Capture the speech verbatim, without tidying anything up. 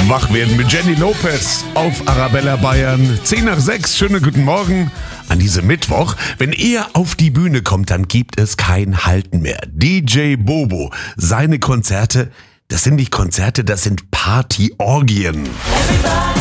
Wach werden mit Jenny Lopez auf Arabella Bayern. zehn nach sechs, schönen guten Morgen an diesem Mittwoch. Wenn er auf die Bühne kommt, dann gibt es kein Halten mehr. D J Bobo, seine Konzerte, das sind nicht Konzerte, das sind Partyorgien.